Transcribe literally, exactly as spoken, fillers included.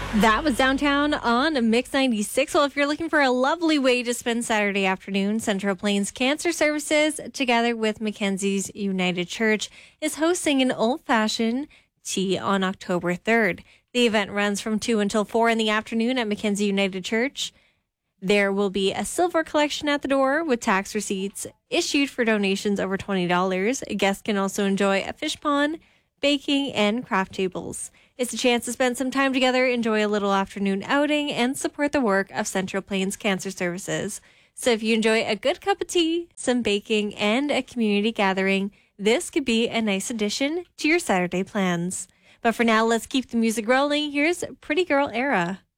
That was Downtown on Mix ninety-six. Well, if you're looking for a lovely way to spend Saturday afternoon, Central Plains Cancer Services, together with Mackenzie's United Church, is hosting an old-fashioned tea on October third. The event runs from two until four in the afternoon at Mackenzie United Church. There will be a silver collection at the door with tax receipts issued for donations over twenty dollars. Guests can also enjoy a fish pond, baking, and craft tables. It's a chance to spend some time together, enjoy a little afternoon outing, and support the work of Central Plains Cancer Services. So if you enjoy a good cup of tea, some baking, and a community gathering, this could be a nice addition to your Saturday plans. But for now, let's keep the music rolling. Here's Pretty Girl Era.